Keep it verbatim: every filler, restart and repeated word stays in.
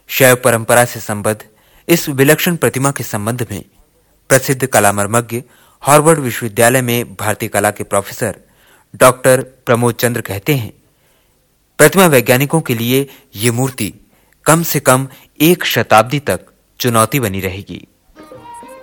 शैव परंपरा से संबद्ध इस विलक्षण प्रतिमा के संबंध में प्रसिद्ध कला मर्मज्ञ हार्वर्ड विश्वविद्यालय में भारतीय कला के प्रोफेसर डॉक्टर प्रमोद चंद्र कहते हैं, प्रतिमा वैज्ञानिकों के लिए ये मूर्ति कम से कम एक शताब्दी तक चुनौती बनी रहेगी।